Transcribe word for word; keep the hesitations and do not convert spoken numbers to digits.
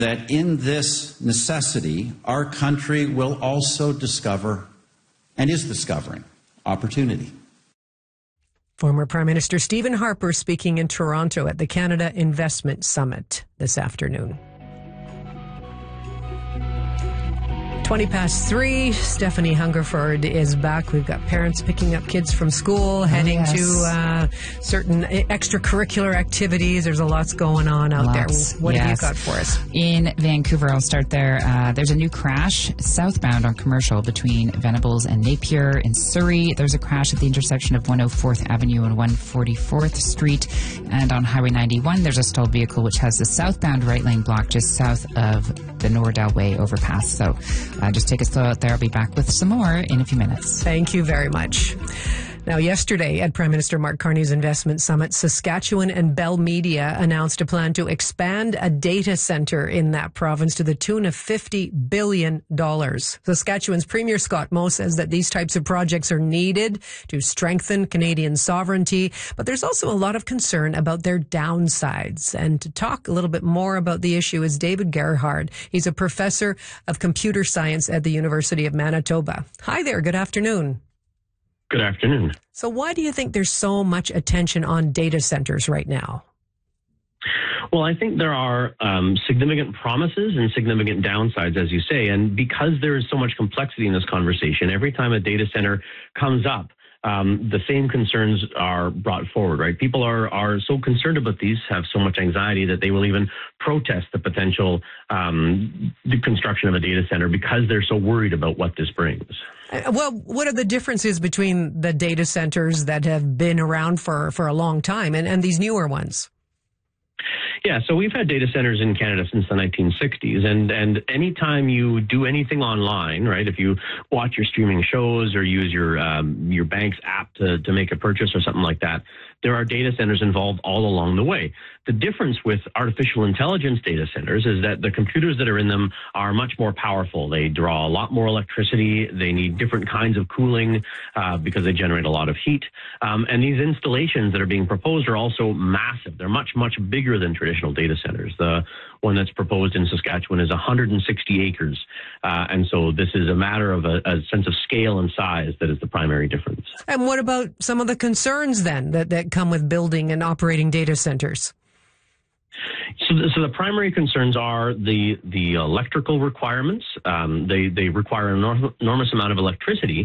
that in this necessity, our country will also discover and is discovering opportunity. Former Prime Minister Stephen Harper speaking in Toronto at the Canada Investment Summit this afternoon. twenty past three, Stephanie Hungerford is back. We've got parents picking up kids from school, heading oh, yes. to uh, certain extracurricular activities. There's a lot going on out Lots, there. What yes. have you got for us? In Vancouver, I'll start there. Uh, there's a new crash southbound on Commercial between Venables and Napier. In Surrey, there's a crash at the intersection of one oh fourth Avenue and one forty-fourth Street. And on Highway ninety-one, there's a stalled vehicle which has the southbound right lane blocked just south of the Nordell Way overpass. So Uh, just take a slow out there. I'll be back with some more in a few minutes. Thank you very much. Now, yesterday at Prime Minister Mark Carney's Investment Summit, Saskatchewan and Bell Media announced a plan to expand a data center in that province to the tune of fifty billion dollars. Saskatchewan's Premier Scott Moe says that these types of projects are needed to strengthen Canadian sovereignty, but there's also a lot of concern about their downsides. And to talk a little bit more about the issue is David Gerhard. He's a professor of computer science at the University of Manitoba. Hi there. Good afternoon. Good afternoon. So why do you think there's so much attention on data centers right now? Well, I think there are um, significant promises and significant downsides, as you say. And because there is so much complexity in this conversation, every time a data center comes up, um, the same concerns are brought forward, right? People are, are so concerned about these, have so much anxiety that they will even protest the potential um, the construction of a data center because they're so worried about what this brings. Well, what are the differences between the data centers that have been around for, for a long time and, and these newer ones? Yeah, so we've had data centers in Canada since the nineteen sixties, and and anytime you do anything online, right, if you watch your streaming shows or use your um, your bank's app to, to make a purchase or something like that, there are data centers involved all along the way. The difference with artificial intelligence data centers is that the computers that are in them are much more powerful. They draw a lot more electricity. They need different kinds of cooling uh, because they generate a lot of heat. Um, and these installations that are being proposed are also massive. They're much, much bigger than traditional data centers. The one that's proposed in Saskatchewan is one hundred sixty acres. Uh, and so this is a matter of a, a sense of scale and size that is the primary difference. And what about some of the concerns then that, that come with building and operating data centers? So the, so the primary concerns are the the electrical requirements. Um, they, they require an enormous amount of electricity.